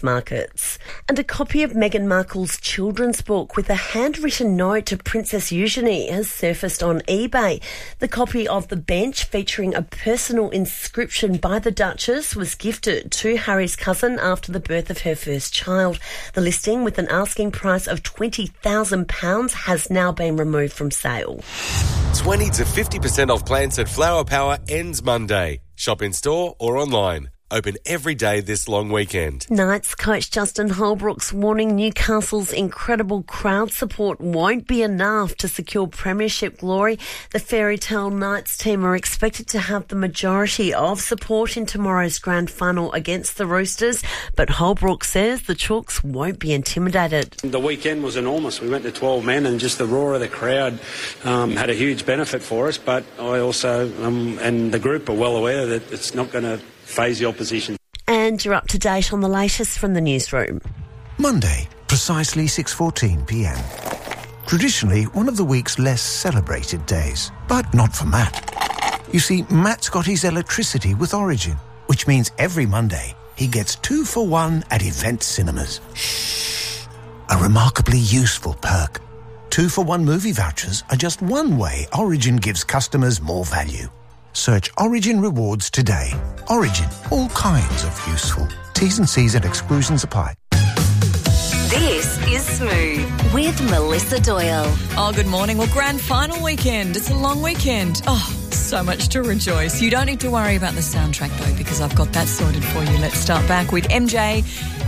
markets. And a copy of Meghan Markle's children's book with a handwritten note to Princess Eugenie has surfaced on eBay. The copy of The Bench, featuring a personal inscription by the Duchess, was gifted to Harry's cousin after the birth of her first child. The listing, with an asking price of £20,000, has now been removed from sale. 20 to 50% off plants at Flower Power ends Monday. Shop in store or online. Open every day this long weekend. Knights coach Justin Holbrook's warning Newcastle's incredible crowd support won't be enough to secure premiership glory. The Fairy Tale Knights team are expected to have the majority of support in tomorrow's grand final against the Roosters, but Holbrook says the Chooks won't be intimidated. The weekend was enormous. We went to 12 men and just the roar of the crowd had a huge benefit for us, but I also and the group are well aware that it's not going to phase the opposition. And you're up to date on the latest from the newsroom. Monday, precisely 6:14 p.m. Traditionally one of the week's less celebrated days, but not for Matt. You see, Matt's got his electricity with Origin, which means every Monday he gets 2 for 1 at Event Cinemas. A remarkably useful perk. 2 for 1 movie vouchers are just one way Origin gives customers more value. Search Origin Rewards today. Origin, all kinds of useful. T's and C's and exclusions apply. This is Smooth with Melissa Doyle. Oh, good morning. Well, grand final weekend. It's a long weekend. Oh, so much to rejoice. You don't need to worry about the soundtrack, though, because I've got that sorted for you. Let's start back with MJ